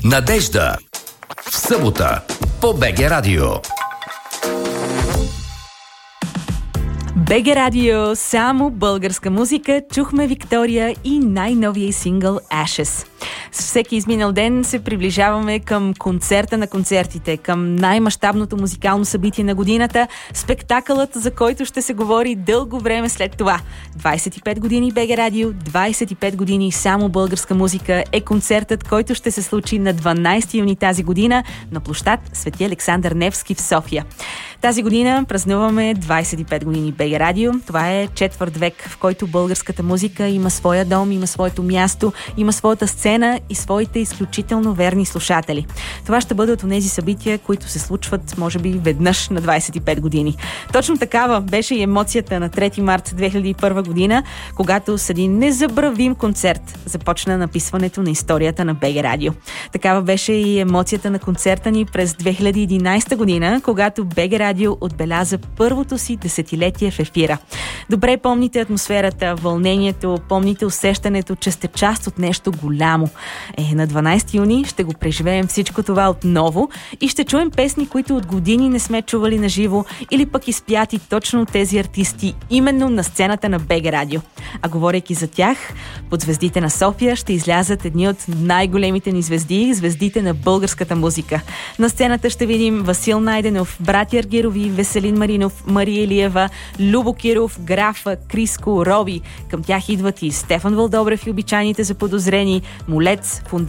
Надежда. В събота по БГ Радио. БГ Радио, само българска музика. Чухме Виктория и най-новия сингъл Ashes. С всеки изминал ден се приближаваме към концерта на концертите, към най-мащабното музикално събитие на годината, спектакълът, за който ще се говори дълго време след това. 25 години БГ Радио, 25 години само българска музика е концертът, който ще се случи на 12 юни тази година на площад Свети Александър Невски в София. Тази година празнуваме 25 години БГ Радио. Това е четвърт век, в който българската музика има своя дом, има своето място, има своята сцена и своите изключително верни слушатели. Това ще бъде от тези събития, които се случват, може би, веднъж на 25 години. Точно такава беше и емоцията на 3 март 2001 година, когато с един незабравим концерт започна написването на историята на БГ Радио. Такава беше и емоцията на концерта ни през 2011 година, когато БГ Радио отбеляза първото си десетилетие в ефира. Добре помните атмосферата, вълнението, помните усещането, че сте част от нещо голямо. На 12 юни ще го преживеем всичко това отново и ще чуем песни, които от години не сме чували на живо или пък изпяти точно от тези артисти, именно на сцената на БГ Радио. А говорейки за тях, под звездите на София ще излязат едни от най-големите ни звезди, звездите на българската музика. На сцената ще видим Васил Найденов, братя Аргирови, Веселин Маринов, Мария Илиева, Любо Киров, Графа, Криско, Роби. Към тях идват и Стефан Вълдобрев и обичайните заподозрени, Молец,